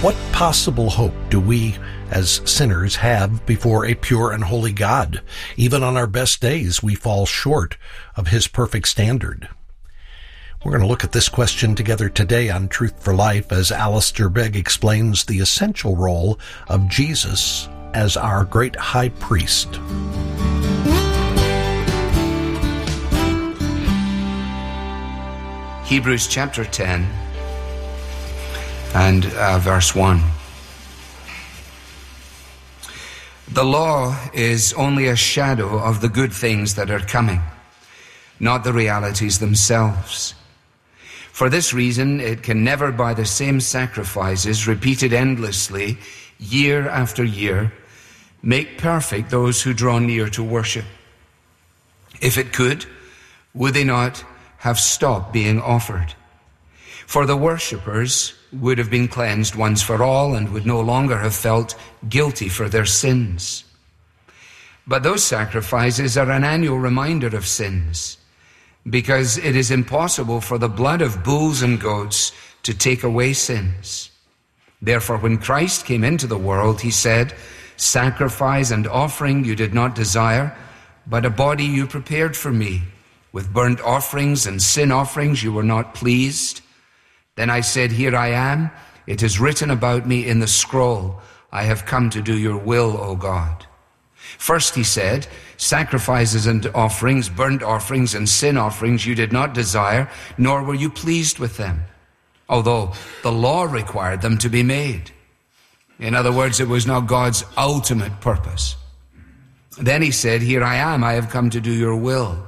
What possible hope do we as sinners have before a pure and holy God? Even on our best days, we fall short of His perfect standard. We're going to look at this question together today on Truth for Life as Alistair Begg explains the essential role of Jesus as our great high priest. Hebrews chapter 10 and verse 1. The law is only a shadow of the good things that are coming, not the realities themselves. For this reason, it can never, by the same sacrifices repeated endlessly, year after year, make perfect those who draw near to worship. If it could, would they not have stopped being offered? For the worshippers would have been cleansed once for all and would no longer have felt guilty for their sins. But those sacrifices are an annual reminder of sins, because it is impossible for the blood of bulls and goats to take away sins. Therefore, when Christ came into the world, He said, "Sacrifice and offering you did not desire, but a body you prepared for me. With burnt offerings and sin offerings you were not pleased. Then I said, Here I am. It is written about me in the scroll. I have come to do your will, O God." First He said, "Sacrifices and offerings, burnt offerings and sin offerings you did not desire, nor were you pleased with them, although the law required them to be made." In other words, it was not God's ultimate purpose. Then He said, "Here I am, I have come to do your will."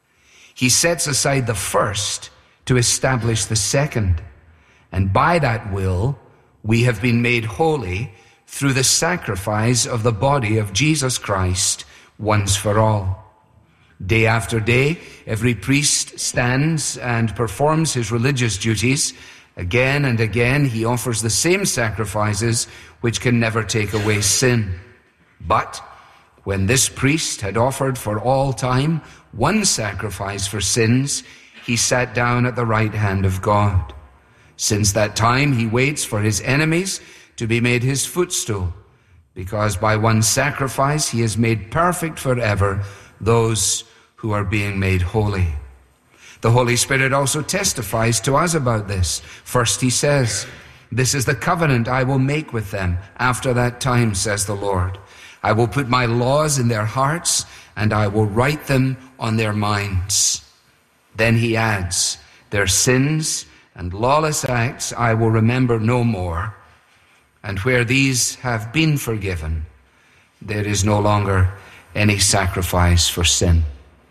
He sets aside the first to establish the second, and by that will we have been made holy through the sacrifice of the body of Jesus Christ once for all. Day after day, every priest stands and performs his religious duties. Again and again, he offers the same sacrifices which can never take away sin. But when this priest had offered for all time one sacrifice for sins, he sat down at the right hand of God. Since that time, he waits for his enemies to be made his footstool, because by one sacrifice he has made perfect forever those who are being made holy. The Holy Spirit also testifies to us about this. First He says, "This is the covenant I will make with them after that time, says the Lord. I will put my laws in their hearts, and I will write them on their minds." Then He adds, "Their sins and lawless acts I will remember no more. And where these have been forgiven, there is no longer any sacrifice for sin."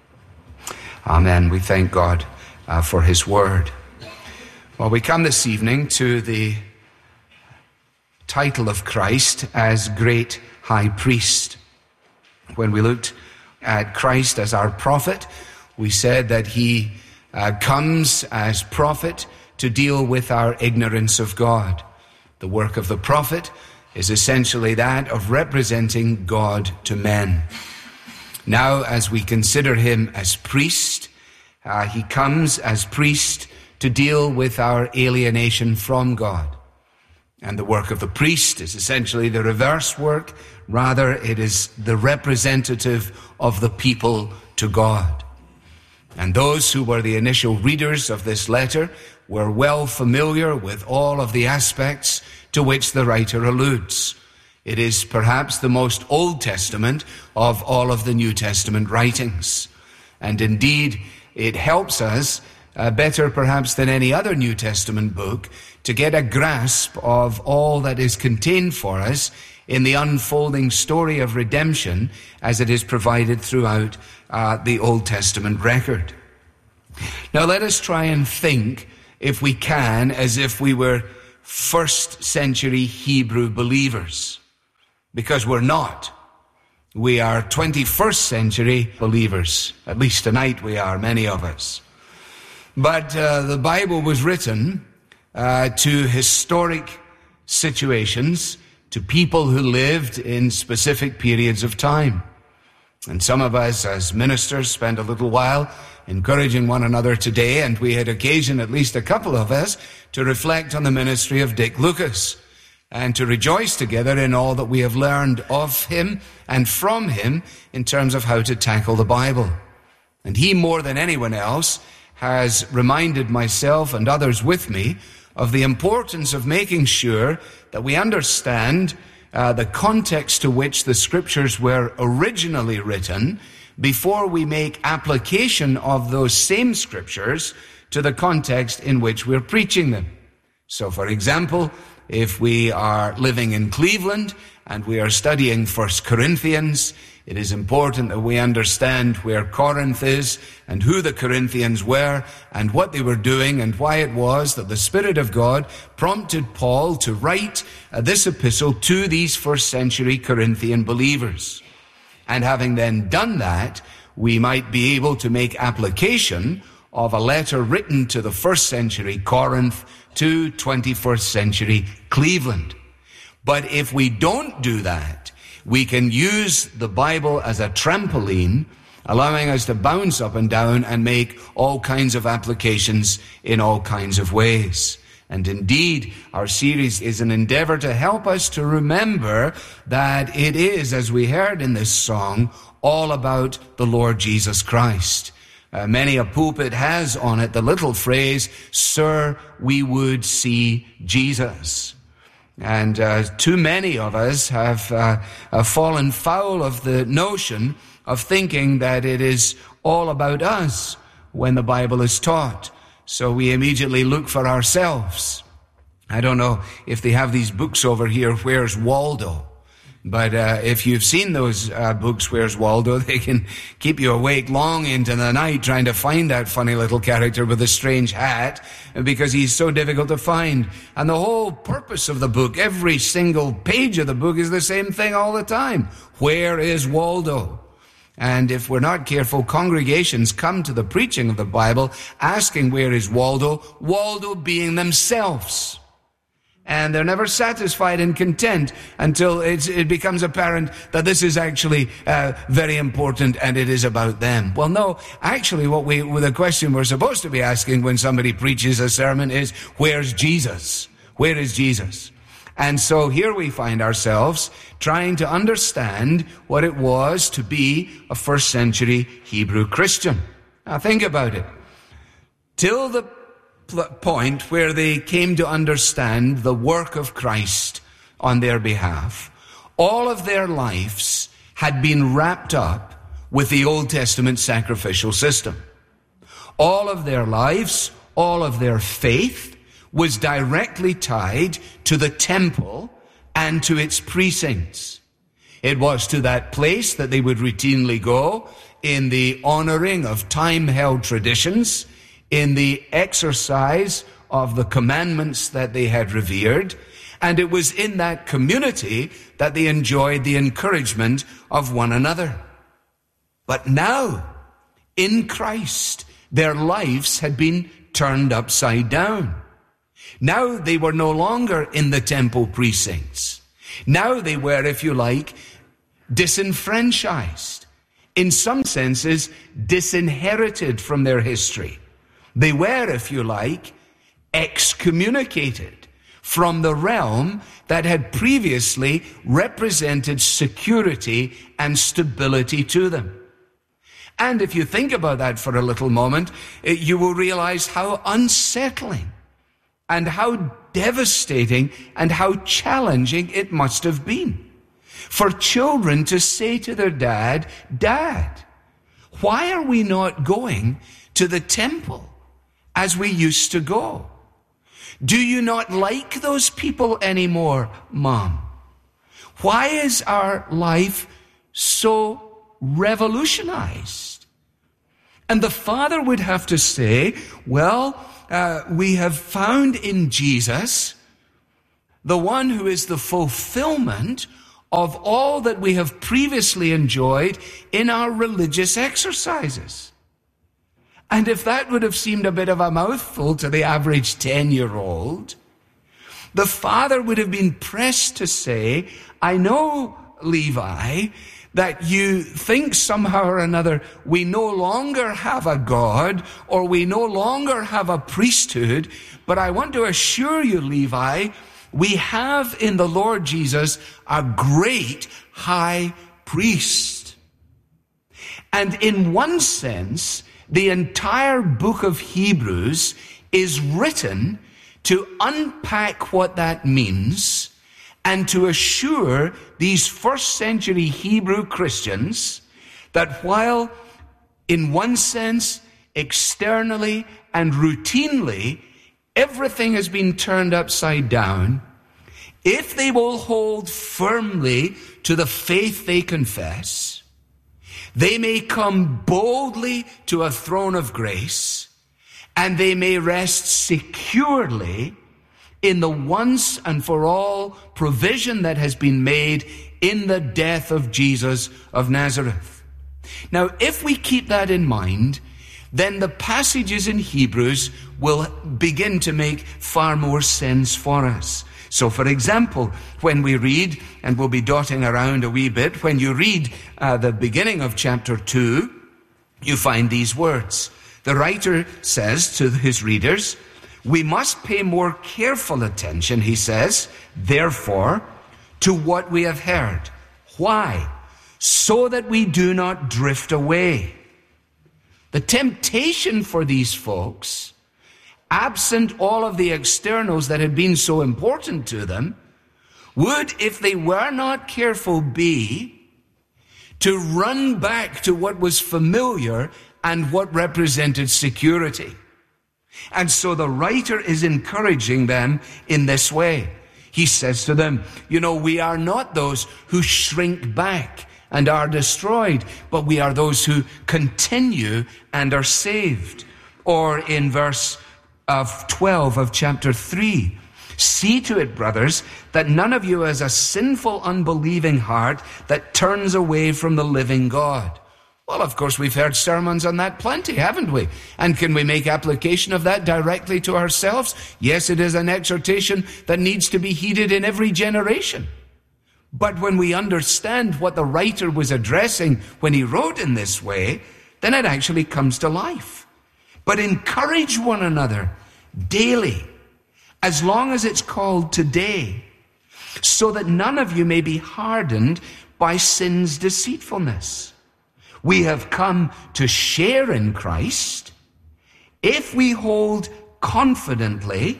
Amen. We thank God for His word. Well, we come this evening to the title of Christ as Great High Priest. When we looked at Christ as our prophet, we said that He comes as prophet to deal with our ignorance of God. The work of the prophet is essentially that of representing God to men. Now, as we consider Him as priest, He comes as priest to deal with our alienation from God. And the work of the priest is essentially the reverse work. Rather, it is the representative of the people to God. And those who were the initial readers of this letter were well familiar with all of the aspects to which the writer alludes. It is perhaps the most Old Testament of all of the New Testament writings. And indeed, it helps us better perhaps than any other New Testament book to get a grasp of all that is contained for us in the unfolding story of redemption as it is provided throughout the Old Testament record. Now let us try and think, if we can, as if we were first century Hebrew believers, because we're not. We are 21st century believers. At least tonight we are, many of us. But the Bible was written to historic situations, to people who lived in specific periods of time. And some of us as ministers spend a little while encouraging one another today, and we had occasion, at least a couple of us, to reflect on the ministry of Dick Lucas. and to rejoice together in all that we have learned of him and from him in terms of how to tackle the Bible. And he, more than anyone else, has reminded myself and others with me of the importance of making sure that we understand the context to which the scriptures were originally written before we make application of those same scriptures to the context in which we're preaching them. So, for example, if we are living in Cleveland and we are studying 1 Corinthians, it is important that we understand where Corinth is and who the Corinthians were and what they were doing and why it was that the Spirit of God prompted Paul to write this epistle to these first century Corinthian believers. And having then done that, we might be able to make application of a letter written to the first century Corinth to 21st century Cleveland. But if we don't do that, we can use the Bible as a trampoline, allowing us to bounce up and down and make all kinds of applications in all kinds of ways. And indeed, our series is an endeavor to help us to remember that it is, as we heard in this song, all about the Lord Jesus Christ. Many a pulpit has on it the little phrase, "Sir, we would see Jesus." And too many of us have fallen foul of the notion of thinking that it is all about us when the Bible is taught. So we immediately look for ourselves. I don't know if they have these books over here, Where's Waldo? But if you've seen those books, Where's Waldo, they can keep you awake long into the night trying to find that funny little character with a strange hat, because he's so difficult to find. And the whole purpose of the book, every single page of the book, is the same thing all the time. Where is Waldo? And if we're not careful, congregations come to the preaching of the Bible asking where is Waldo, Waldo being themselves. And they're never satisfied and content until it becomes apparent that this is actually very important and it is about them. Well, no, actually the question we're supposed to be asking when somebody preaches a sermon is, where's Jesus? Where is Jesus? And so here we find ourselves trying to understand what it was to be a first century Hebrew Christian. Now think about it. Till the point where they came to understand the work of Christ on their behalf, all of their lives had been wrapped up with the Old Testament sacrificial system. All of their lives, all of their faith was directly tied to the temple and to its precincts. It was to that place that they would routinely go in the honoring of time-held traditions, in the exercise of the commandments that they had revered, and it was in that community that they enjoyed the encouragement of one another. But now, in Christ, their lives had been turned upside down. Now they were no longer in the temple precincts. Now they were, if you like, disenfranchised. In some senses, disinherited from their history. They were, if you like, excommunicated from the realm that had previously represented security and stability to them. And if you think about that for a little moment, you will realize how unsettling and how devastating and how challenging it must have been for children to say to their dad, "Dad, why are we not going to the temple as we used to go? Do you not like those people anymore, Mom? Why is our life so revolutionized?" And the father would have to say, well, we have found in Jesus the one who is the fulfillment of all that we have previously enjoyed in our religious exercises. And if that would have seemed a bit of a mouthful to the average 10-year-old, the father would have been pressed to say, "I know, Levi, that you think somehow or another we no longer have a God or we no longer have a priesthood, but I want to assure you, Levi, we have in the Lord Jesus a great high priest. And in one sense, the entire book of Hebrews is written to unpack what that means and to assure these first century Hebrew Christians that while in one sense, externally and routinely, everything has been turned upside down, if they will hold firmly to the faith they confess, they may come boldly to a throne of grace, and they may rest securely in the once and for all provision that has been made in the death of Jesus of Nazareth. Now, if we keep that in mind, then the passages in Hebrews will begin to make far more sense for us. So, for example, when we read, and we'll be dotting around a wee bit, when you read the beginning of chapter 2, you find these words. The writer says to his readers, we must pay more careful attention, he says, therefore, to what we have heard. Why? So that we do not drift away. The temptation for these folks, absent all of the externals that had been so important to them, would, if they were not careful, be to run back to what was familiar and what represented security. And so the writer is encouraging them in this way. He says to them, we are not those who shrink back and are destroyed, but we are those who continue and are saved. Or in verse 12 of chapter 3, see to it, brothers, that none of you has a sinful, unbelieving heart that turns away from the living God. Well, of course, we've heard sermons on that plenty, haven't we? And can we make application of that directly to ourselves? Yes, it is an exhortation that needs to be heeded in every generation. But when we understand what the writer was addressing when he wrote in this way, then it actually comes to life. But encourage one another daily, as long as it's called today, so that none of you may be hardened by sin's deceitfulness. We have come to share in Christ if we hold confidently,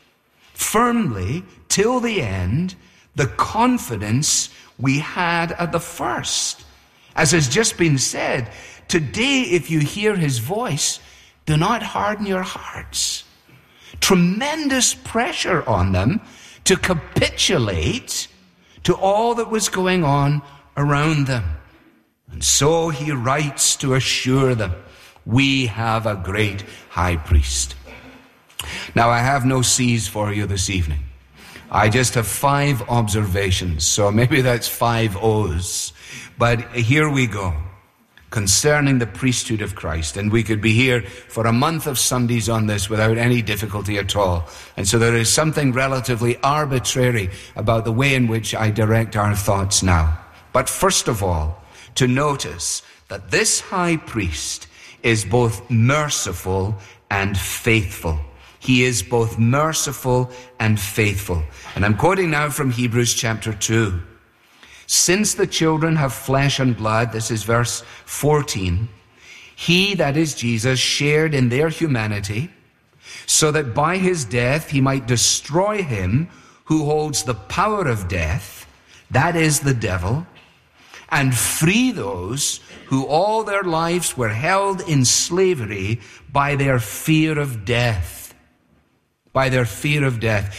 firmly, till the end, the confidence we had at the first. As has just been said, today, if you hear his voice, do not harden your hearts. Tremendous pressure on them to capitulate to all that was going on around them. And so he writes to assure them, we have a great high priest. Now, I have no C's for you this evening. I just have 5 observations, so maybe that's 5 O's. But here we go, concerning the priesthood of Christ. And we could be here for a month of Sundays on this without any difficulty at all. And so there is something relatively arbitrary about the way in which I direct our thoughts now. But first of all, to notice that this high priest is both merciful and faithful. He is both merciful and faithful. And I'm quoting now from Hebrews chapter 2. Since the children have flesh and blood, this is verse 14, he, that is Jesus, shared in their humanity, so that by his death he might destroy him who holds the power of death, that is the devil, and free those who all their lives were held in slavery by their fear of death. By their fear of death.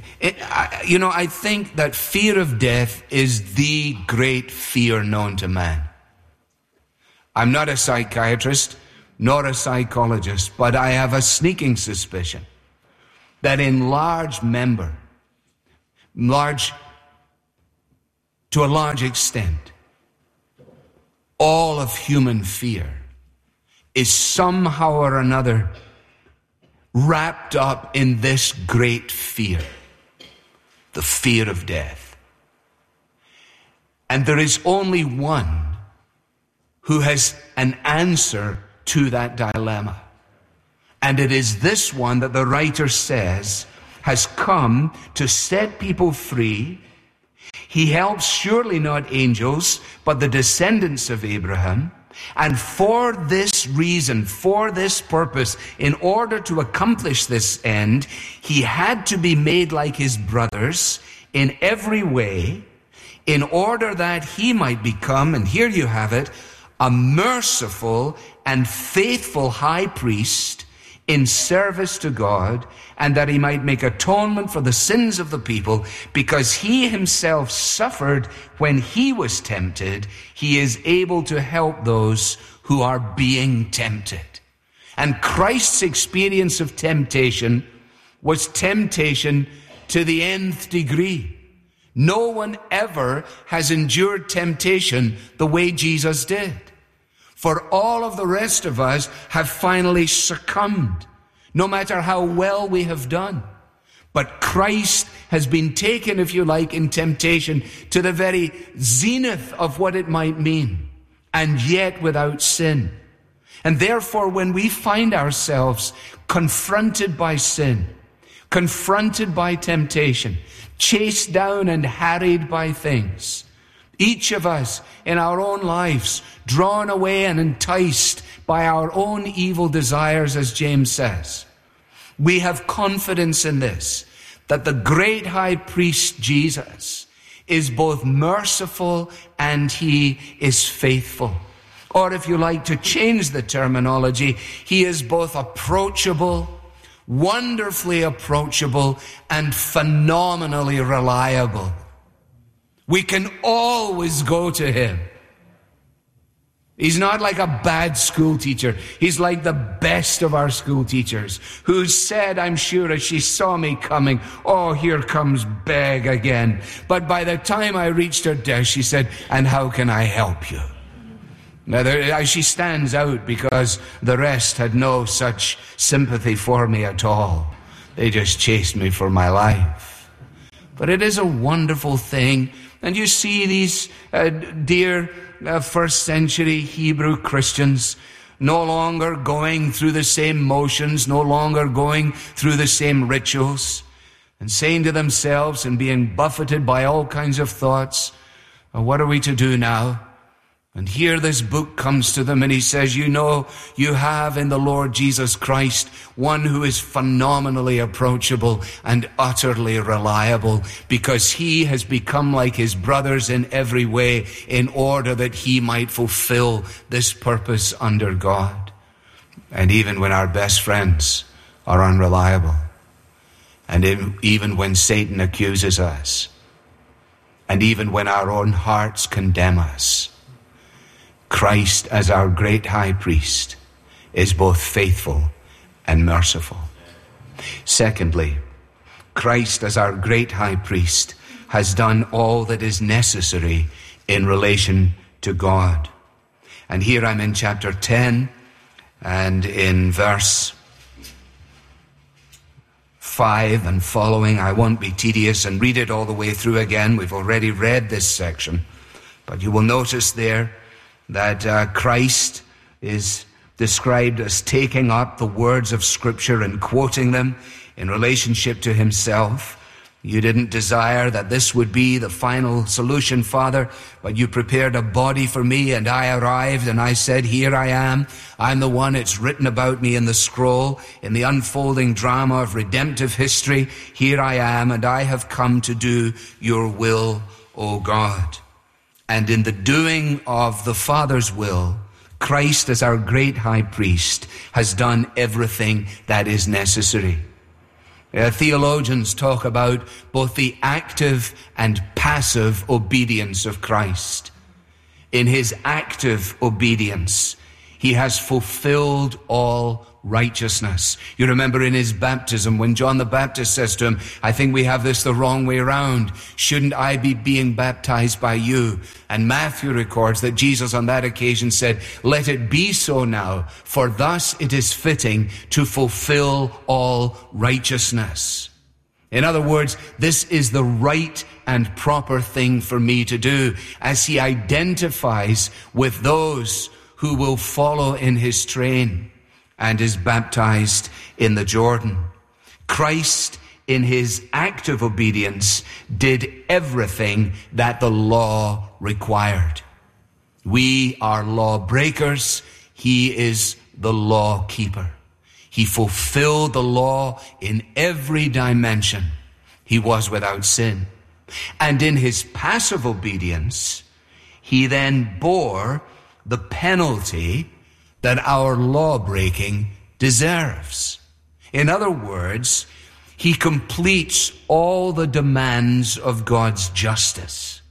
I think that fear of death is the great fear known to man. I'm not a psychiatrist, nor a psychologist, but I have a sneaking suspicion that in to a large extent, all of human fear is somehow or another wrapped up in this great fear, the fear of death. And there is only one who has an answer to that dilemma. And it is this one that the writer says has come to set people free. He helps surely not angels, but the descendants of Abraham. And for this reason, for this purpose, in order to accomplish this end, he had to be made like his brothers in every way, in order that he might become, and here you have it, a merciful and faithful high priest in service to God, and that he might make atonement for the sins of the people, because he himself suffered when he was tempted. He is able to help those who are being tempted. And Christ's experience of temptation was temptation to the nth degree. No one ever has endured temptation the way Jesus did. For all of the rest of us have finally succumbed, no matter how well we have done. But Christ has been taken, if you like, in temptation to the very zenith of what it might mean, and yet without sin. And therefore, when we find ourselves confronted by sin, confronted by temptation, chased down and harried by things, each of us in our own lives, drawn away and enticed by our own evil desires, as James says, we have confidence in this, that the great high priest Jesus is both merciful and he is faithful. Or if you like to change the terminology, he is both approachable, wonderfully approachable, and phenomenally reliable. We can always go to him. He's not like a bad school teacher. He's like the best of our school teachers, who said, I'm sure, as she saw me coming, oh, here comes Beg again. But by the time I reached her desk, she said, and how can I help you? Now, she stands out because the rest had no such sympathy for me at all. They just chased me for my life. But it is a wonderful thing. And you see these dear first century Hebrew Christians no longer going through the same motions, no longer going through the same rituals, and saying to themselves and being buffeted by all kinds of thoughts, what are we to do now? And here this book comes to them and he says, you know, you have in the Lord Jesus Christ one who is phenomenally approachable and utterly reliable, because he has become like his brothers in every way in order that he might fulfill this purpose under God. And even when our best friends are unreliable, and even when Satan accuses us, and even when our own hearts condemn us, Christ, as our great high priest, is both faithful and merciful. Secondly, Christ, as our great high priest, has done all that is necessary in relation to God. And here I'm in chapter 10, and in verse 5 and following. I won't be tedious and read it all the way through again. We've already read this section. But you will notice there that Christ is described as taking up the words of Scripture and quoting them in relationship to himself. You didn't desire that this would be the final solution, Father, but you prepared a body for me, and I arrived, and I said, here I am. I'm the one. It's written about me in the scroll, in the unfolding drama of redemptive history. Here I am, and I have come to do your will, O God. And in the doing of the Father's will, Christ, as our great high priest, has done everything that is necessary. Theologians talk about both the active and passive obedience of Christ. In his active obedience, he has fulfilled all righteousness. You remember in his baptism when John the Baptist says to him, I think we have this the wrong way around. Shouldn't I be being baptized by you? And Matthew records that Jesus on that occasion said, let it be so now, for thus it is fitting to fulfill all righteousness. In other words, this is the right and proper thing for me to do, as he identifies with those who will follow in his train and is baptized in the Jordan. Christ in his act of obedience, did everything that the law required. We are lawbreakers. He is the law keeper. He fulfilled the law in every dimension. He was without sin. And in his passive obedience, he then bore the penalty that our law-breaking deserves. In other words, he completes all the demands of God's justice.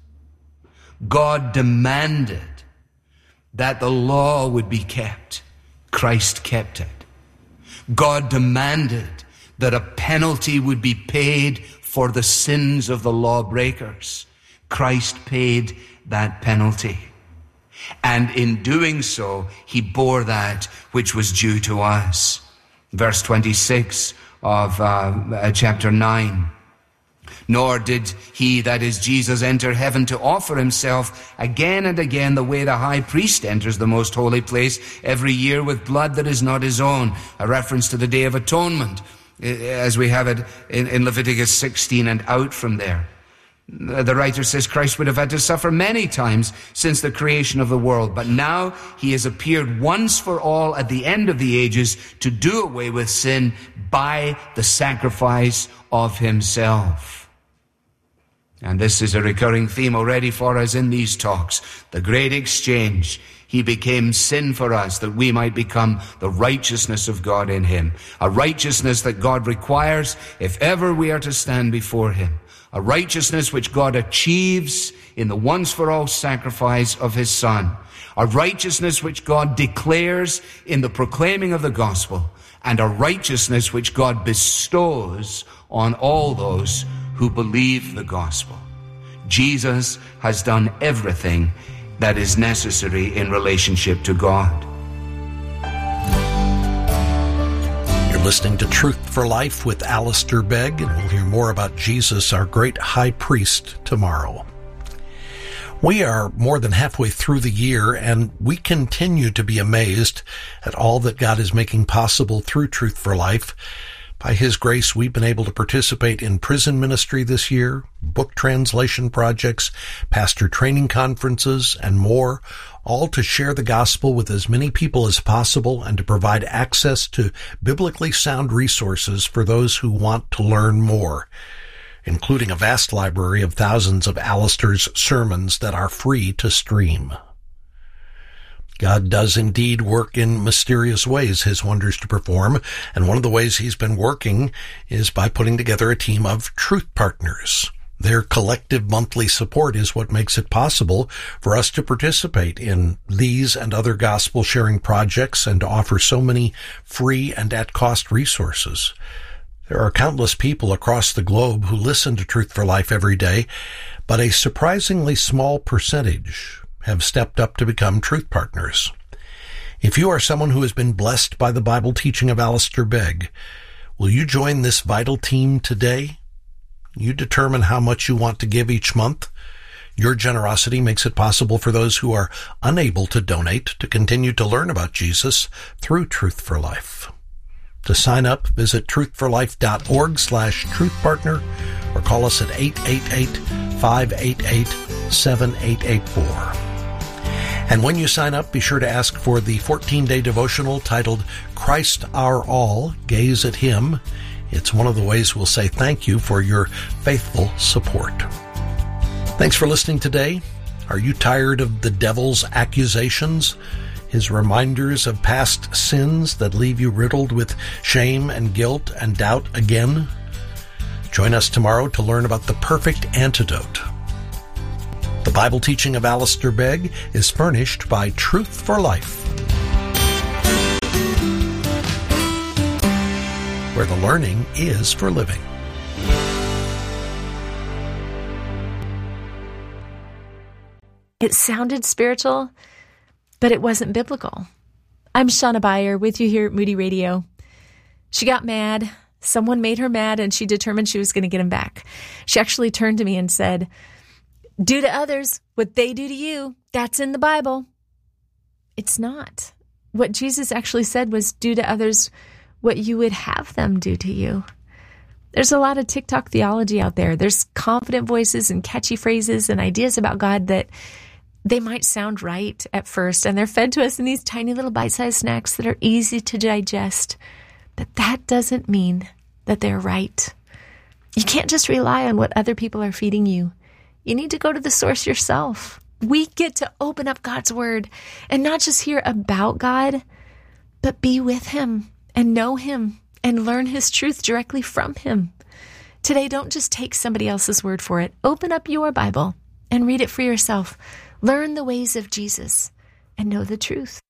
God demanded that the law would be kept. Christ kept it. God demanded that a penalty would be paid for the sins of the lawbreakers. Christ paid that penalty. And in doing so, he bore that which was due to us. Verse 26 of chapter 9. Nor did he, that is Jesus, enter heaven to offer himself again and again the way the high priest enters the most holy place every year with blood that is not his own. A reference to the Day of Atonement, as we have it in Leviticus 16 and out from there. The writer says Christ would have had to suffer many times since the creation of the world, but now he has appeared once for all at the end of the ages to do away with sin by the sacrifice of himself. And this is a recurring theme already for us in these talks. The great exchange. He became sin for us that we might become the righteousness of God in him. A righteousness that God requires if ever we are to stand before him. A righteousness which God achieves in the once-for-all sacrifice of his Son. A righteousness which God declares in the proclaiming of the gospel. And a righteousness which God bestows on all those who believe the gospel. Jesus has done everything that is necessary in relationship to God. You're listening to Truth for Life with Alistair Begg, and we'll hear more about Jesus, our great high priest, tomorrow. We are more than halfway through the year, and we continue to be amazed at all that God is making possible through Truth for Life. By his grace, we've been able to participate in prison ministry this year, book translation projects, pastor training conferences, and more, all to share the gospel with as many people as possible and to provide access to biblically sound resources for those who want to learn more, including a vast library of thousands of Alistair's sermons that are free to stream. God does indeed work in mysterious ways, his wonders to perform, and one of the ways he's been working is by putting together a team of truth partners. Their collective monthly support is what makes it possible for us to participate in these and other gospel-sharing projects and to offer so many free and at-cost resources. There are countless people across the globe who listen to Truth for Life every day, but a surprisingly small percentage have stepped up to become truth partners. If you are someone who has been blessed by the Bible teaching of Alistair Begg, will you join this vital team today? You determine how much you want to give each month. Your generosity makes it possible for those who are unable to donate to continue to learn about Jesus through Truth for Life. To sign up, visit truthforlife.org/truthpartner or call us at 888-588-7884. And when you sign up, be sure to ask for the 14-day devotional titled Christ Our All, Gaze at Him. It's one of the ways we'll say thank you for your faithful support. Thanks for listening today. Are you tired of the devil's accusations? His reminders of past sins that leave you riddled with shame and guilt and doubt again? Join us tomorrow to learn about the perfect antidote. The Bible teaching of Alistair Begg is furnished by Truth for Life, where the learning is for living. It sounded spiritual, but it wasn't biblical. I'm Shauna Beyer with you here at Moody Radio. She got mad. Someone made her mad, and she determined she was going to get him back. She actually turned to me and said, "Do to others what they do to you. That's in the Bible." It's not. What Jesus actually said was, do to others what you would have them do to you. There's a lot of TikTok theology out there. There's confident voices and catchy phrases and ideas about God that they might sound right at first, and they're fed to us in these tiny little bite-sized snacks that are easy to digest. But that doesn't mean that they're right. You can't just rely on what other people are feeding you. You need to go to the source yourself. We get to open up God's word and not just hear about God, but be with him and know him and learn his truth directly from him. Today, don't just take somebody else's word for it. Open up your Bible and read it for yourself. Learn the ways of Jesus and know the truth.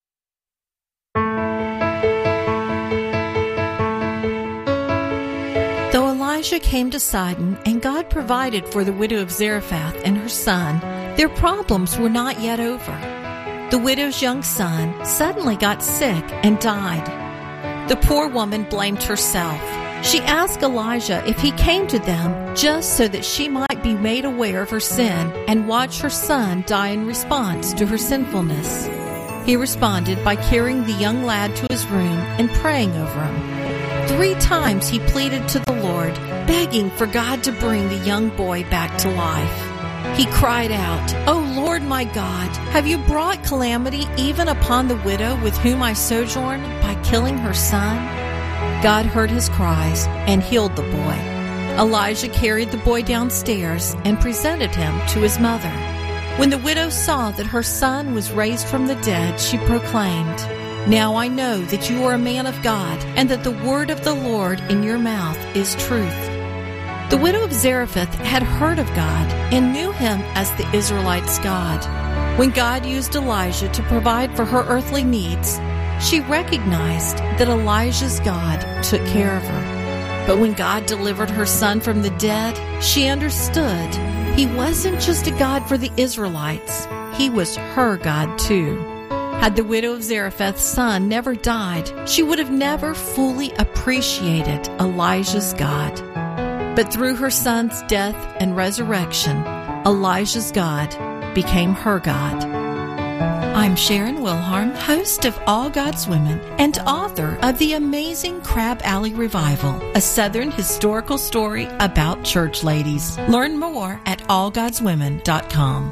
Though Elijah came to Sidon and God provided for the widow of Zarephath and her son, their problems were not yet over. The widow's young son suddenly got sick and died. The poor woman blamed herself. She asked Elijah if he came to them just so that she might be made aware of her sin and watch her son die in response to her sinfulness. He responded by carrying the young lad to his room and praying over him. 3 times he pleaded to the Lord, begging for God to bring the young boy back to life. He cried out, "O Lord my God, have you brought calamity even upon the widow with whom I sojourn by killing her son?" God heard his cries and healed the boy. Elijah carried the boy downstairs and presented him to his mother. When the widow saw that her son was raised from the dead, she proclaimed, "Now I know that you are a man of God, and that the word of the Lord in your mouth is truth." The widow of Zarephath had heard of God and knew him as the Israelites' God. When God used Elijah to provide for her earthly needs, she recognized that Elijah's God took care of her. But when God delivered her son from the dead, she understood he wasn't just a God for the Israelites, he was her God too. Had the widow of Zarephath's son never died, she would have never fully appreciated Elijah's God. But through her son's death and resurrection, Elijah's God became her God. I'm Sharon Wilharm, host of All God's Women and author of The Amazing Crab Alley Revival, a Southern historical story about church ladies. Learn more at allgodswomen.com.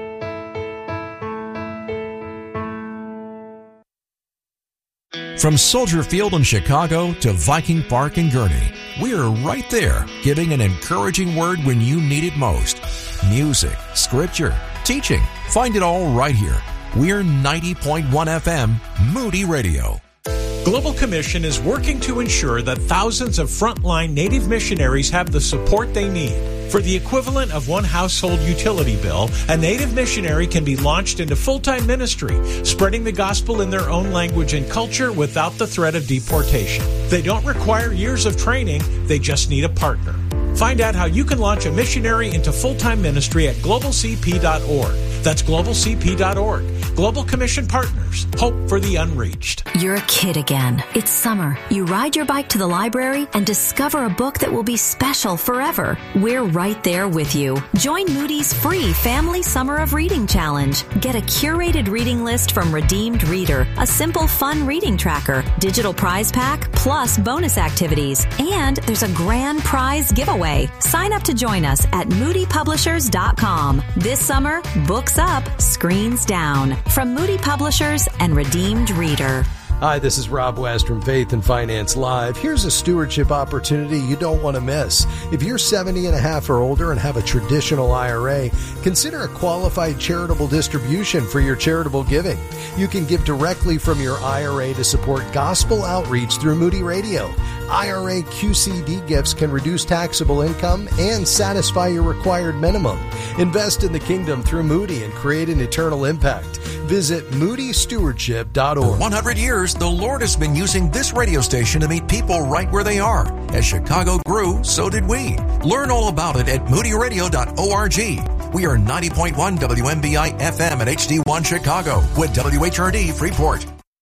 From Soldier Field in Chicago to Viking Park in Gurnee, we are right there giving an encouraging word when you need it most. Music, scripture, teaching, find it all right here. We're 90.1 FM, Moody Radio. Global Commission is working to ensure that thousands of frontline Native missionaries have the support they need. For the equivalent of one household utility bill, a Native missionary can be launched into full-time ministry, spreading the gospel in their own language and culture without the threat of deportation. They don't require years of training, they just need a partner. Find out how you can launch a missionary into full-time ministry at globalcp.org. That's globalcp.org. Global Commission Partners. Hope for the unreached. You're a kid again. It's summer. You ride your bike to the library and discover a book that will be special forever. We're right there with you. Join Moody's free Family Summer of Reading Challenge. Get a curated reading list from Redeemed Reader, a simple, fun reading tracker, digital prize pack, plus bonus activities. And there's a grand prize giveaway. Sign up to join us at moodypublishers.com. This summer, books up, screens down. From Moody Publishers and Redeemed Reader. Hi, this is Rob West from Faith and Finance Live. Here's a stewardship opportunity you don't want to miss. If you're 70 and a half or older and have a traditional IRA, consider a qualified charitable distribution for your charitable giving. You can give directly from your IRA to support gospel outreach through Moody Radio. IRA QCD gifts can reduce taxable income and satisfy your required minimum. Invest in the kingdom through Moody and create an eternal impact. Visit moodystewardship.org. For 100 years, the Lord has been using this radio station to meet people right where they are. As Chicago grew, so did we. Learn all about it at moodyradio.org. We are 90.1 WMBI FM at HD1 Chicago with WHRD Freeport.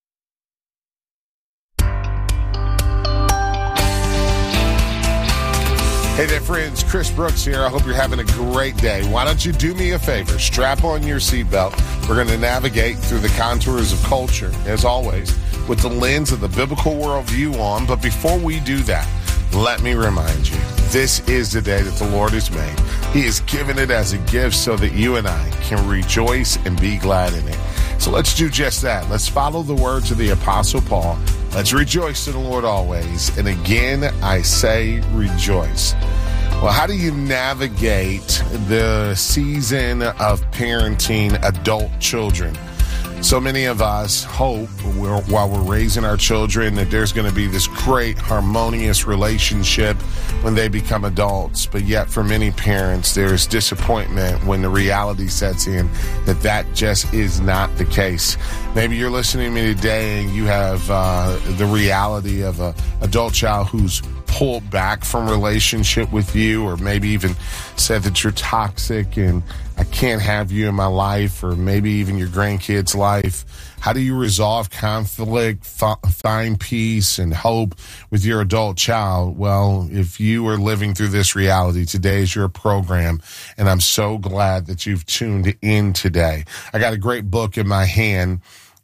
Hey there, friends. Chris Brooks here. I hope you're having a great day. Why don't you do me a favor? Strap on your seatbelt. We're going to navigate through the contours of culture, as always, with the lens of the biblical worldview on. But before we do that, let me remind you, this is the day that the Lord has made. He has given it as a gift so that you and I can rejoice and be glad in it. So let's do just that. Let's follow the words of the Apostle Paul. Let's rejoice in the Lord always. And again, I say rejoice. Well, how do you navigate the season of parenting adult children? So many of us hope while we're raising our children that there's going to be this great harmonious relationship when they become adults. But yet for many parents, there's disappointment when the reality sets in that just is not the case. Maybe you're listening to me today and you have the reality of an adult child who's pulled back from relationship with you, or maybe even said that you're toxic and I can't have you in my life, or maybe even your grandkids' life. How do you resolve conflict, find peace and hope with your adult child? Well, if you are living through this reality, today is your program, and I'm so glad that you've tuned in today. I got a great book in my hand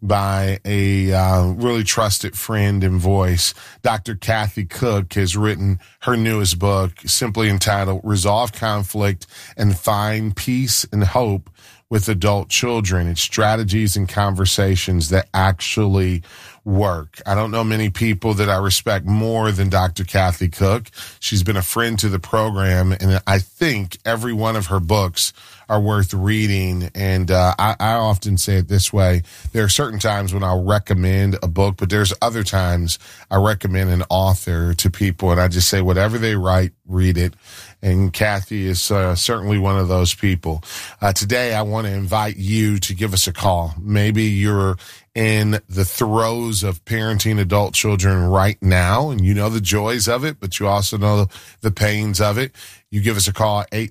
by a really trusted friend and voice. Dr. Kathy Cook has written her newest book, simply entitled Resolve Conflict and Find Peace and Hope with Adult Children. It's strategies and conversations that actually work. I don't know many people that I respect more than Dr. Kathy Cook. She's been a friend to the program, and I think every one of her books are worth reading. And I often say it this way. There are certain times when I'll recommend a book, but there's other times I recommend an author to people, and I just say whatever they write, read it. And Kathy is certainly one of those people. Today, I want to invite you to give us a call. Maybe you're in the throes of parenting adult children right now, and you know the joys of it, but you also know the pains of it. You give us a call at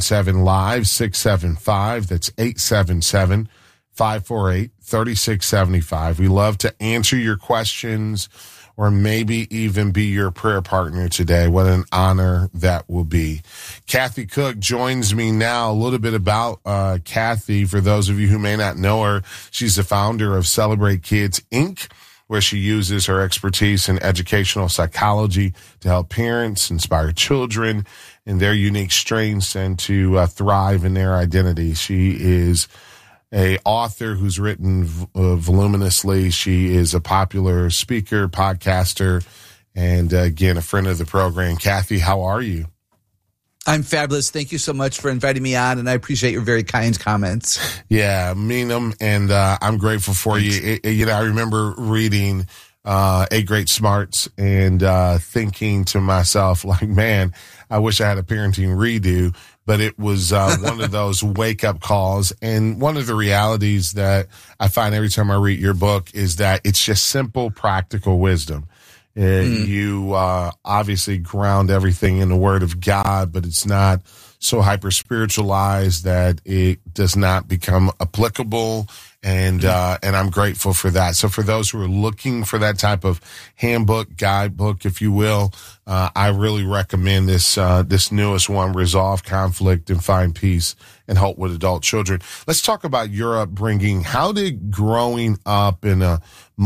877-LIVE-675. That's 877-548-3675. We love to answer your questions or maybe even be your prayer partner today. What an honor that will be. Kathy Cook joins me now. A little bit about Kathy, for those of you who may not know her. She's the founder of Celebrate Kids, Inc., where she uses her expertise in educational psychology to help parents inspire children in their unique strengths and to thrive in their identity. She is a author who's written voluminously. She is a popular speaker, podcaster, and again, a friend of the program. Kathy, how are you? I'm fabulous. Thank you so much for inviting me on, and I appreciate your very kind comments. Yeah, mean them, and I'm grateful for you. I remember reading 8 Great Smarts and thinking to myself, like, man, I wish I had a parenting redo. But it was one of those wake-up calls. And one of the realities that I find every time I read your book is that it's just simple, practical wisdom. You obviously ground everything in the Word of God, but it's not so hyper-spiritualized that it does not become applicable. And I'm grateful for that. So for those who are looking for that type of handbook, guidebook, if you will, I really recommend this newest one, Resolve Conflict and Find Peace and Hope with Adult Children. Let's talk about your upbringing. How did growing up in a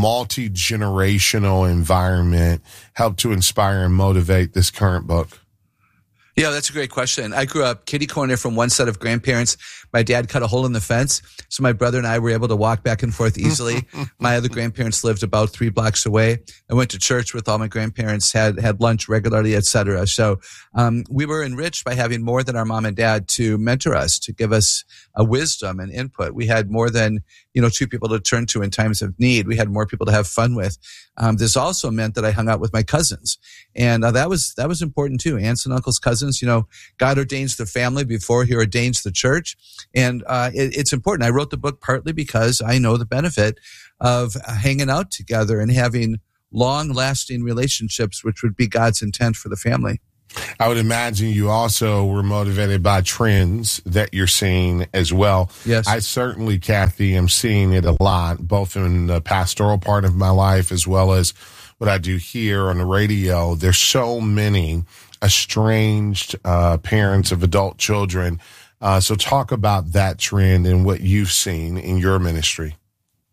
multi-generational environment help to inspire and motivate this current book? Yeah, that's a great question. I grew up kitty corner from one set of grandparents. My dad cut a hole in the fence, so my brother and I were able to walk back and forth easily. My other grandparents lived about 3 blocks away. I went to church with all my grandparents, had lunch regularly, etc. So we were enriched by having more than our mom and dad to mentor us, to give us a wisdom and input. We had more than 2 people to turn to in times of need. We had more people to have fun with. This also meant that I hung out with my cousins, and that was important too. Aunts and uncles, cousins. God ordains the family before He ordains the church, and it's important. I wrote the book partly because I know the benefit of hanging out together and having long-lasting relationships, which would be God's intent for the family. I would imagine you also were motivated by trends that you're seeing as well. Yes. I certainly, Kathy, am seeing it a lot, both in the pastoral part of my life as well as what I do here on the radio. There's so many estranged parents of adult children. So talk about that trend and what you've seen in your ministry.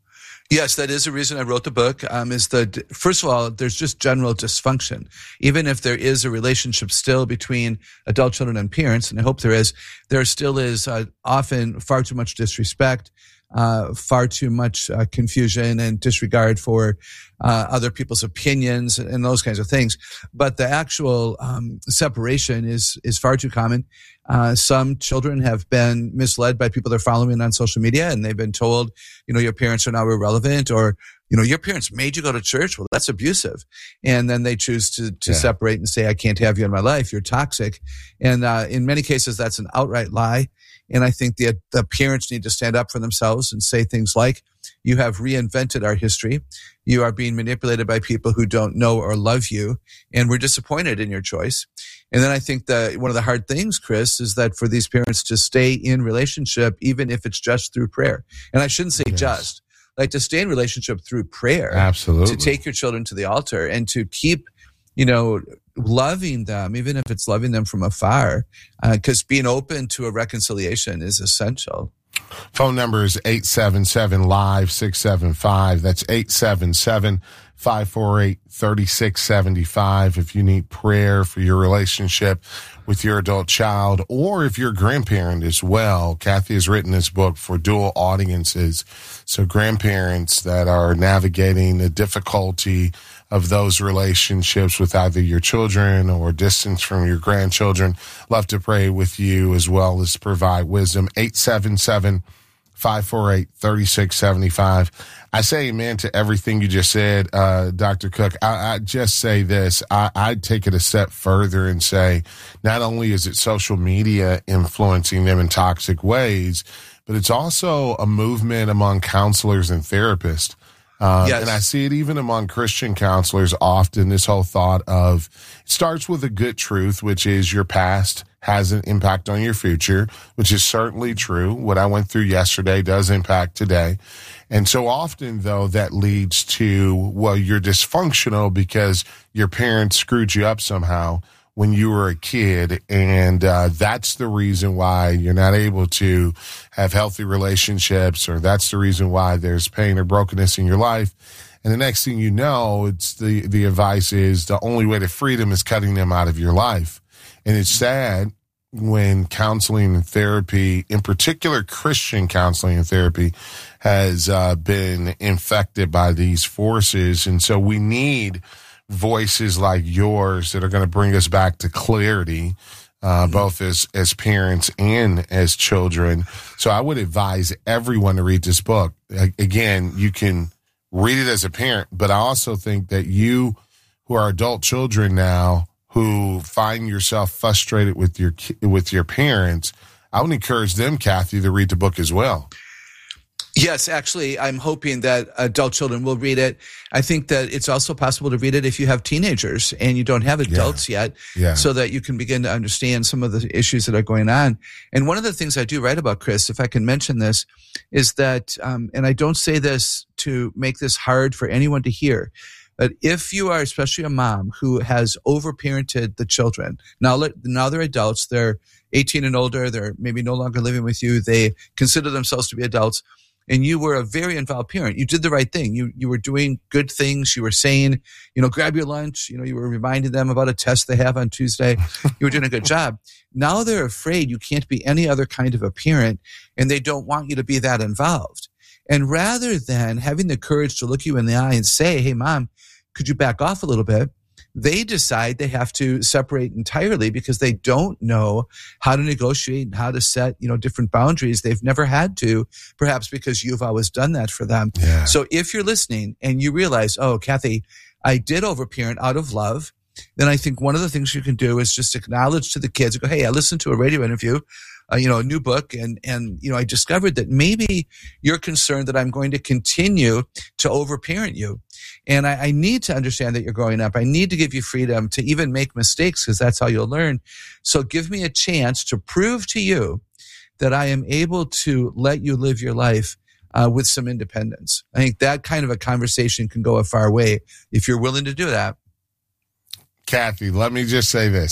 Yes, that is the reason I wrote the book, is that, first of all, there's just general dysfunction. Even if there is a relationship still between adult children and parents, and I hope there still is often far too much disrespect, far too much confusion and disregard for other people's opinions and those kinds of things. But the actual separation is far too common. Some children have been misled by people they're following on social media, and they've been told, your parents are now irrelevant, or, your parents made you go to church. Well, that's abusive. And then they choose to separate and say, I can't have you in my life. You're toxic. And in many cases, that's an outright lie. And I think the parents need to stand up for themselves and say things like, you have reinvented our history. You are being manipulated by people who don't know or love you, and we're disappointed in your choice. And then I think that one of the hard things, Chris, is that for these parents to stay in relationship, even if it's just through prayer. And I shouldn't say just, like to stay in relationship through prayer. Absolutely. To take your children to the altar and to keep, loving them, even if it's loving them from afar, because being open to a reconciliation is essential. Phone number is 877-LIVE-675. That's 877-548-3675. If you need prayer for your relationship with your adult child, or if you're a grandparent as well, Kathy has written this book for dual audiences. So grandparents that are navigating the difficulty of those relationships with either your children or distance from your grandchildren. Love to pray with you as well as provide wisdom. 877-548-3675. I say amen to everything you just said, Dr. Cook. I just say this. I'd take it a step further and say, not only is it social media influencing them in toxic ways, but it's also a movement among counselors and therapists. Yes. And I see it even among Christian counselors often, this whole thought of, it starts with a good truth, which is your past has an impact on your future, which is certainly true. What I went through yesterday does impact today. And so often, though, that leads to, well, you're dysfunctional because your parents screwed you up somehow when you were a kid, and that's the reason why you're not able to have healthy relationships, or that's the reason why there's pain or brokenness in your life. And the next thing you know, it's the advice is the only way to freedom is cutting them out of your life. And it's sad when counseling and therapy, in particular Christian counseling and therapy, has been infected by these forces. And so we need voices like yours that are going to bring us back to clarity, both as parents and as children. So I would advise everyone to read this book. Again, you can read it as a parent, but I also think that you who are adult children now, who find yourself frustrated with your parents, I would encourage them, Kathy, to read the book as well. Yes, actually, I'm hoping that adult children will read it. I think that it's also possible to read it if you have teenagers and you don't have adults yet, so that you can begin to understand some of the issues that are going on. And one of the things I do write about, Chris, if I can mention this, is that, and I don't say this to make this hard for anyone to hear, but if you are especially a mom who has overparented the children, now they're adults, they're 18 and older, they're maybe no longer living with you, they consider themselves to be adults, and you were a very involved parent. You did the right thing. You were doing good things. You were saying, grab your lunch. You were reminding them about a test they have on Tuesday. You were doing a good job. Now they're afraid you can't be any other kind of a parent, and they don't want you to be that involved. And rather than having the courage to look you in the eye and say, hey, Mom, could you back off a little bit? They decide they have to separate entirely because they don't know how to negotiate and how to set, different boundaries. They've never had to, perhaps because you've always done that for them. Yeah. So if you're listening and you realize, oh, Kathy, I did overparent out of love, then I think one of the things you can do is just acknowledge to the kids, go, hey, I listened to a radio interview, a new book, and I discovered that maybe you're concerned that I'm going to continue to overparent you. And I need to understand that you're growing up. I need to give you freedom to even make mistakes, because that's how you'll learn. So give me a chance to prove to you that I am able to let you live your life with some independence. I think that kind of a conversation can go a far way if you're willing to do that. Kathy, let me just say this.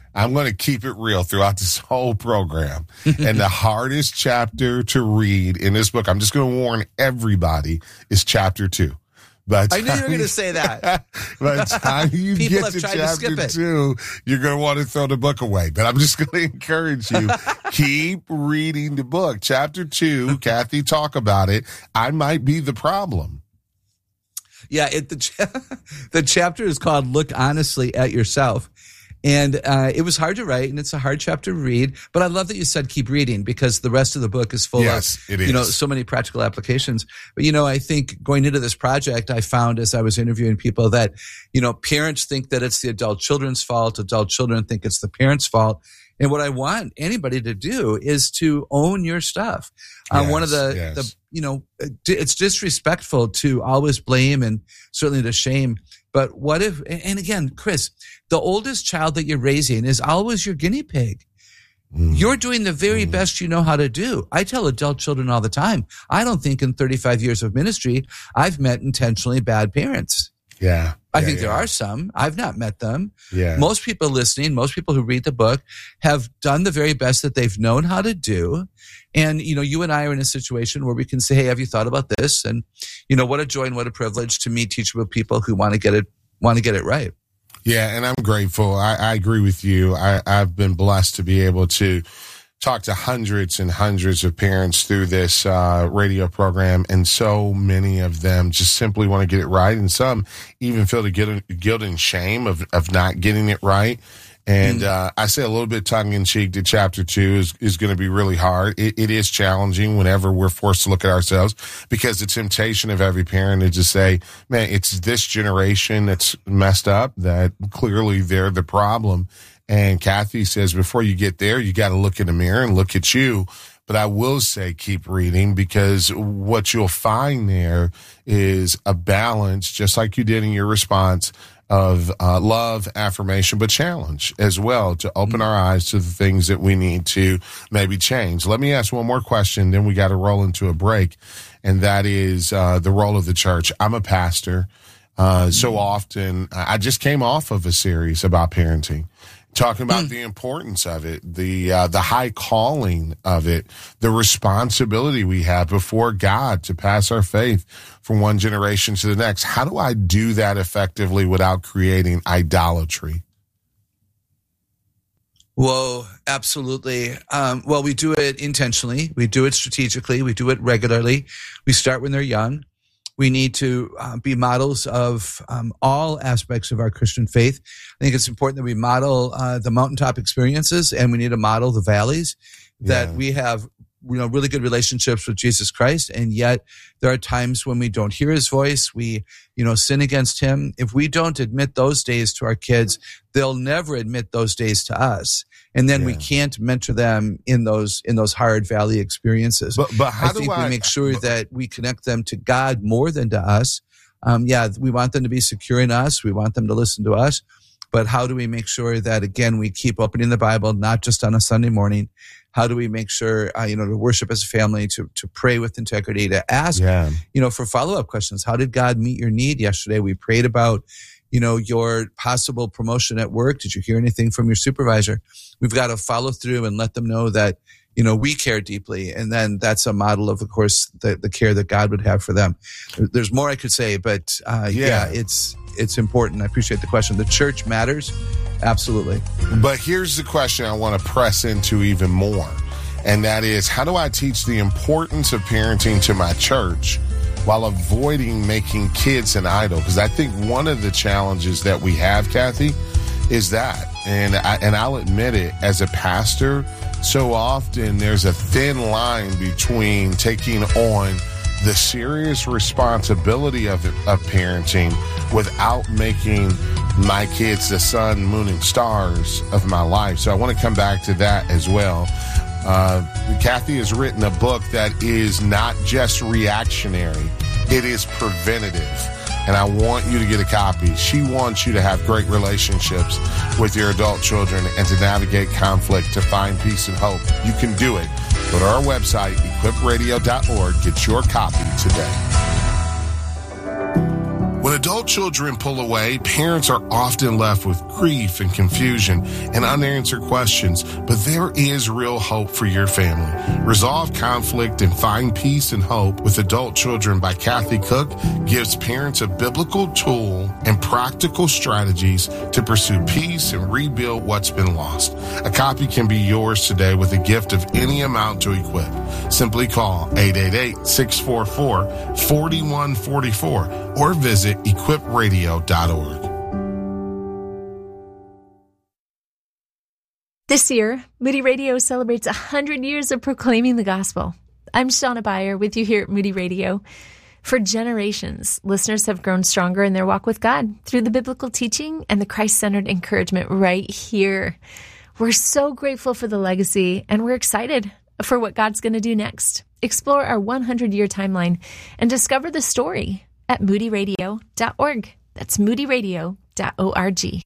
I'm going to keep it real throughout this whole program. And the hardest chapter to read in this book, I'm just going to warn everybody, is chapter 2. I knew you were going to say that. By the time you People get have to tried to chapter skip it. 2, you're going to want to throw the book away. But I'm just going to encourage you, keep reading the book. Chapter 2, Kathy, talk about it. I might be the problem. Yeah, the chapter is called Look Honestly at Yourself. And it was hard to write, and it's a hard chapter to read. But I love that you said keep reading, because the rest of the book is full of, it is. So many practical applications. But, I think going into this project, I found as I was interviewing people that, parents think that it's the adult children's fault. Adult children think it's the parents' fault. And what I want anybody to do is to own your stuff. One of it's disrespectful to always blame and certainly to shame. But what if, and again, Chris, the oldest child that you're raising is always your guinea pig. You're doing the very best you know how to do. I tell adult children all the time, I don't think in 35 years of ministry, I've met intentionally bad parents. Yeah. I think there are some. I've not met them. Yeah. Most people listening, most people who read the book have done the very best that they've known how to do. And, you and I are in a situation where we can say, hey, have you thought about this? And, what a joy and what a privilege to meet teachable people who want to get it right. Yeah. And I'm grateful. I agree with you. I've been blessed to be able to talk to hundreds and hundreds of parents through this radio program, and so many of them just simply want to get it right, and some even feel the guilt and shame of not getting it right. And I say a little bit tongue-in-cheek that chapter 2 is going to be really hard. It is challenging whenever we're forced to look at ourselves, because the temptation of every parent is to say, man, it's this generation that's messed up, that clearly they're the problem. And Kathy says, before you get there, you got to look in the mirror and look at you. But I will say keep reading, because what you'll find there is a balance, just like you did in your response, of love, affirmation, but challenge as well, to open our eyes to the things that we need to maybe change. Let me ask one more question, then we got to roll into a break, and that is the role of the church. I'm a pastor. So often, I just came off of a series about parenting, talking about the importance of it, the high calling of it, the responsibility we have before God to pass our faith from one generation to the next. How do I do that effectively without creating idolatry? Well, absolutely. Well, we do it intentionally. We do it strategically. We do it regularly. We start when they're young. We need to be models of all aspects of our Christian faith. I think it's important that we model the mountaintop experiences, and we need to model the valleys, that we have really good relationships with Jesus Christ. And yet there are times when we don't hear his voice. We, sin against him. If we don't admit those days to our kids, they'll never admit those days to us. And then we can't mentor them in those hard valley experiences. But how we make sure that we connect them to God more than to us. We want them to be secure in us. We want them to listen to us. But how do we make sure that, again, we keep opening the Bible, not just on a Sunday morning? How do we make sure, to worship as a family, to pray with integrity, to ask, for follow-up questions? How did God meet your need yesterday? We prayed about, your possible promotion at work. Did you hear anything from your supervisor? We've got to follow through and let them know that, we care deeply. And then that's a model of course, the care that God would have for them. There's more I could say, but it's important. I appreciate the question. The church matters. Absolutely. But here's the question I want to press into even more. And that is, how do I teach the importance of parenting to my church while avoiding making kids an idol? Because I think one of the challenges that we have, Kathy, is that, and I'll admit it, as a pastor, so often there's a thin line between taking on the serious responsibility of parenting without making my kids the sun, moon, and stars of my life. So I want to come back to that as well. Kathy has written a book that is not just reactionary, it is preventative. And I want you to get a copy. She wants you to have great relationships with your adult children and to navigate conflict, to find peace and hope. You can do it. Go to our website, equipradio.org. Get your copy today. When a adult children pull away, parents are often left with grief and confusion and unanswered questions, but there is real hope for your family. Resolve conflict and find peace and hope with Adult Children by Kathy Cook gives parents a biblical tool and practical strategies to pursue peace and rebuild what's been lost. A copy can be yours today with a gift of any amount to equip. Simply call 888-644-4144 or visit equipradio.org. This year, Moody Radio celebrates 100 years of proclaiming the gospel. I'm Shauna Beyer with you here at Moody Radio. For generations, listeners have grown stronger in their walk with God through the biblical teaching and the Christ-centered encouragement right here. We're so grateful for the legacy, and we're excited for what God's going to do next. Explore our 100-year timeline and discover the story at moodyradio.org. That's moodyradio.org.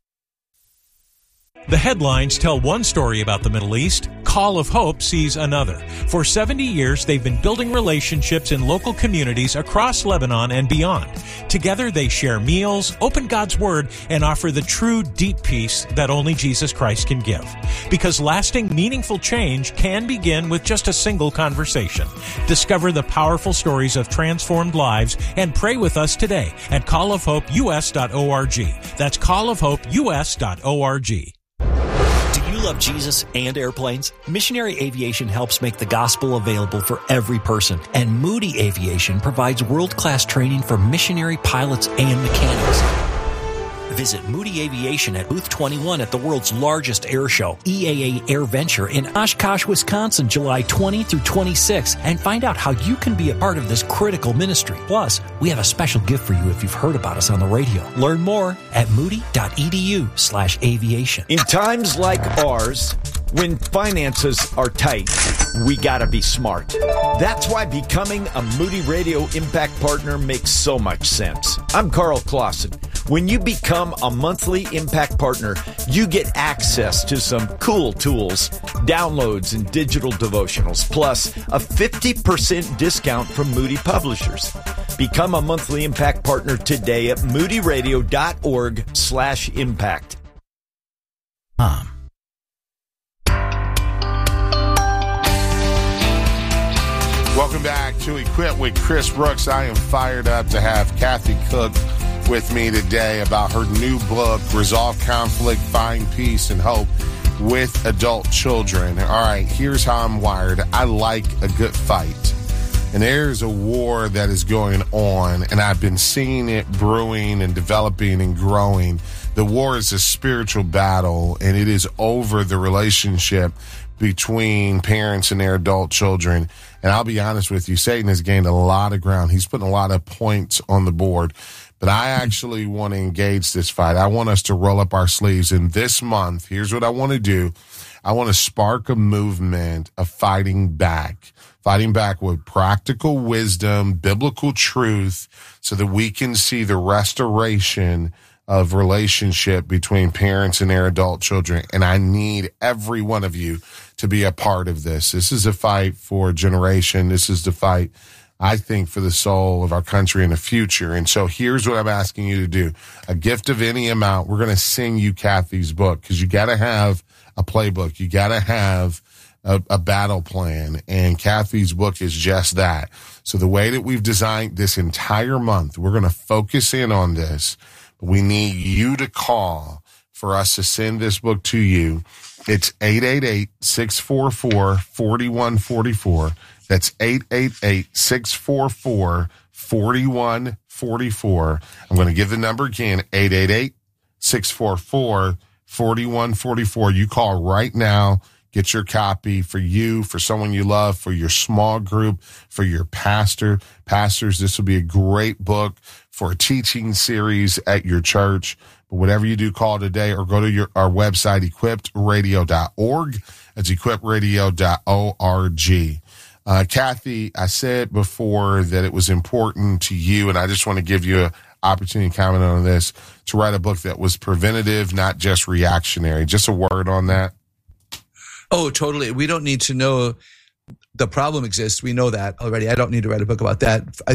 The headlines tell one story about the Middle East. Call of Hope sees another. For 70 years, they've been building relationships in local communities across Lebanon and beyond. Together, they share meals, open God's Word, and offer the true, deep peace that only Jesus Christ can give. Because lasting, meaningful change can begin with just a single conversation. Discover the powerful stories of transformed lives and pray with us today at callofhopeus.org. That's callofhopeus.org. Love Jesus and airplanes? Missionary Aviation helps make the gospel available for every person, and Moody Aviation provides world-class training for missionary pilots and mechanics. Visit Moody Aviation at Booth 21 at the world's largest air show, EAA Air Venture in Oshkosh, Wisconsin, July 20 through 26, and find out how you can be a part of this critical ministry. Plus, we have a special gift for you if you've heard about us on the radio. Learn more at moody.edu/aviation. In times like ours, when finances are tight, we gotta be smart. That's why becoming a Moody Radio Impact Partner makes so much sense. I'm Carl Clausen. When you become a monthly Impact Partner, you get access to some cool tools, downloads, and digital devotionals, plus a 50% discount from Moody Publishers. Become a monthly Impact Partner today at moodyradio.org/impact. Welcome back to Equip with Chris Brooks. I am fired up to have Kathy Cook with me today about her new book, Resolve Conflict, Find Peace and Hope with Adult Children. All right, here's how I'm wired. I like a good fight. And there's a war that is going on, and I've been seeing it brewing and developing and growing. The war is a spiritual battle, and it is over the relationship between parents and their adult children. And I'll be honest with you, Satan has gained a lot of ground. He's putting a lot of points on the board. But I actually want to engage this fight. I want us to roll up our sleeves. And this month, here's what I want to do. I want to spark a movement of fighting back with practical wisdom, biblical truth, so that we can see the restoration of relationship between parents and their adult children. And I need every one of you to be a part of this. This is a fight for a generation. This is the fight, I think, for the soul of our country in the future. And so here's what I'm asking you to do. A gift of any amount. We're going to sing you Kathy's book, because you got to have a playbook. You got to have a battle plan. And Kathy's book is just that. So the way that we've designed this entire month, we're going to focus in on this. We need you to call for us to send this book to you. It's 888-644-4144. That's 888-644-4144. I'm going to give the number again, 888-644-4144. You call right now. Get your copy for you, for someone you love, for your small group, for your pastors. This will be a great book for a teaching series at your church. But whatever you do, call today or go to our website, equipradio.org. It's equipradio.org. Kathy, I said before that it was important to you, and I just want to give you an opportunity to comment on this, to write a book that was preventative, not just reactionary. Just a word on that. Oh, totally. We don't need to know the problem exists. We know that already. I don't need to write a book about that.